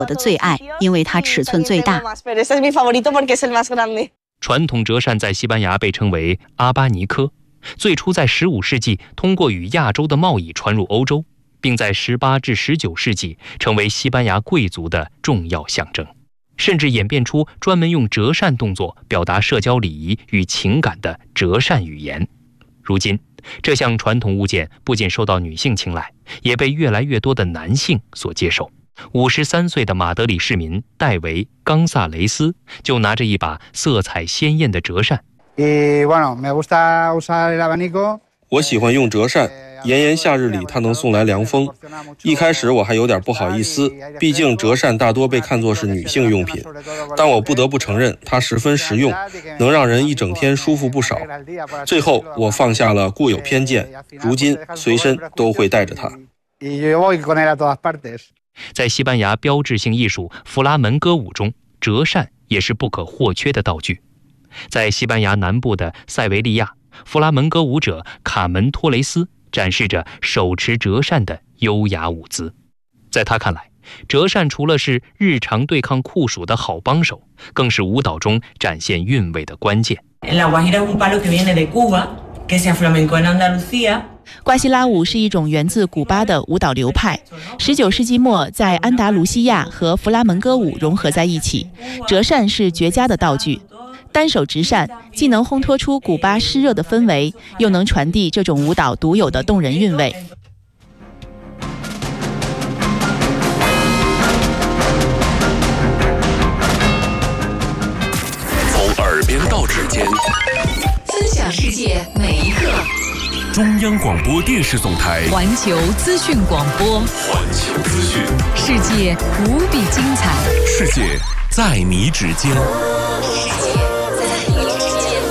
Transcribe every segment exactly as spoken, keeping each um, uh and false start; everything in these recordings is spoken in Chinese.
我的最爱，因为它尺寸最大。 传统折扇在西班牙被称为阿巴尼科，最初在十五世纪通过与亚洲的贸易传入欧洲，并在十八至十九世纪成为西班牙贵族的重要象征，甚至演变出专门用折扇动作表达社交礼仪与情感的折扇语言。如今，这项传统物件不仅受到女性青睐，也被越来越多的男性所接受。五十三岁的马德里市民戴维·冈萨雷斯就拿着一把色彩鲜艳的折扇。 我喜欢用折扇，炎炎夏日里它能送来凉风。一开始我还有点不好意思，毕竟折扇大多被看作是女性用品，但我不得不承认它十分实用，能让人一整天舒服不少。最后我放下了固有偏见，如今随身都会带着它。 在西班牙标志性艺术弗拉门戈舞中，折扇也是不可或缺的道具。在西班牙南部的塞维利亚，弗拉门戈舞者卡门托雷斯展示着手持折扇的优雅舞姿。在他看来，折扇除了是日常对抗酷暑的好帮手，更是舞蹈中展现韵味的关键。 瓜西拉舞是一种源自古巴的舞蹈流派，十九世纪末在安达卢西亚和弗拉门戈舞融合在一起。折扇是绝佳的道具，单手执扇既能烘托出古巴湿热的氛围，又能传递这种舞蹈独有的动人韵味。 从耳边到指尖， 分享世界每一刻。 中央广播电视总台环球资讯广播， 环球资讯， 世界无比精彩， 世界在你指尖， 世界在你指尖。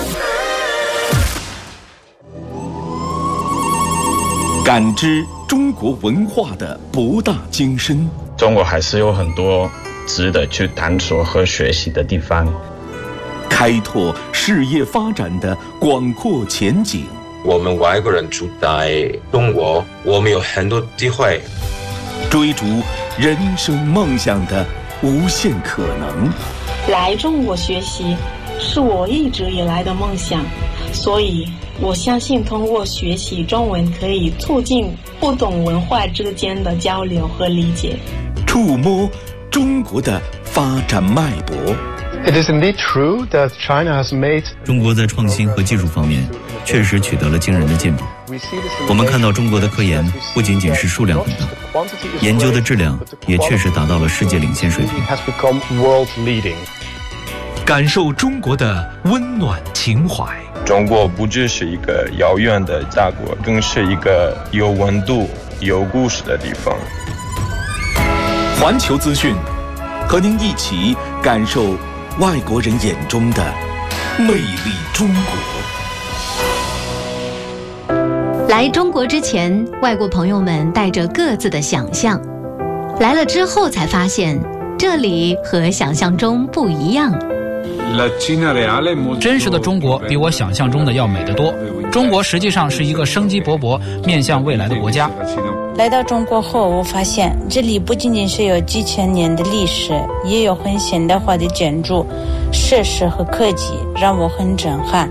感知中国文化的博大精深， 中国还是有很多值得去探索和学习的地方， 开拓事业发展的广阔前景。 我们外国人住在中国，我们有很多机会追逐人生梦想的无限可能。 来中国学习是我一直以来的梦想，所以我相信通过学习中文可以促进不同文化之间的交流和理解， 触摸中国的发展脉搏。 It is indeed true that China has made 中国在创新和技术方面确实取得了惊人的进步。我们看到中国的科研不仅仅是数量很大，研究的质量也确实达到了世界领先水平。 感受中国的温暖情怀。 中国不只是一个遥远的大国，更是一个有温度、有故事的地方。 环球资讯，和您一起感受外国人眼中的魅力中国。 来中国之前，外国朋友们带着各自的想象，来了之后才发现，这里和想象中不一样。 真实的中国比我想象中的要美得多。中国实际上是一个生机勃勃、面向未来的国家。 来到中国后，我发现这里不仅仅是有几千年的历史，也有很现代化的建筑、设施和科技，让我很震撼。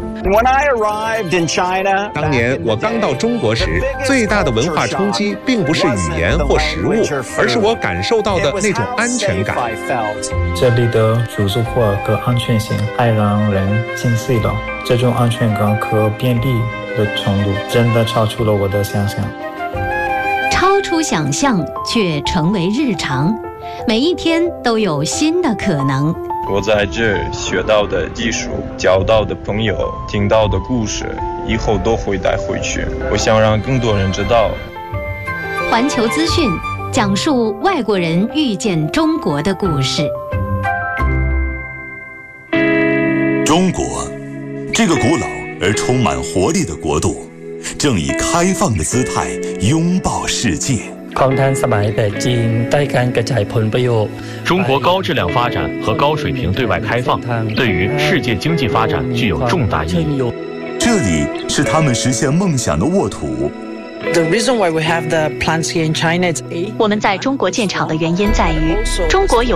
当年我刚到中国时，最大的文化冲击并不是语言或食物，而是我感受到的那种安全感。 这里的住宿或和安全性太让人心碎了，这种安全感和便利的程度真的超出了我的想象。 超出想象却成为日常，每一天都有新的可能。 我在这学到的技术、交到的朋友、听到的故事，以后都会带回去。我想让更多人知道。 环球资讯讲述外国人遇见中国的故事。 中国，这个古老而充满活力的国度，正以开放的姿态拥抱世界。 中国高质量发展和高水平对外开放，对于世界经济发展具有重大意义。 这里是他们实现梦想的沃土。 我们在中国建厂的原因在于，中国有